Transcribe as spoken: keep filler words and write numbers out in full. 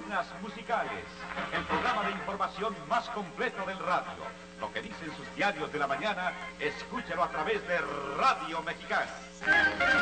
Columnas musicales, el programa de información más completo del radio. Lo que dicen sus diarios de la mañana, escúchelo a través de Radio Mexicana.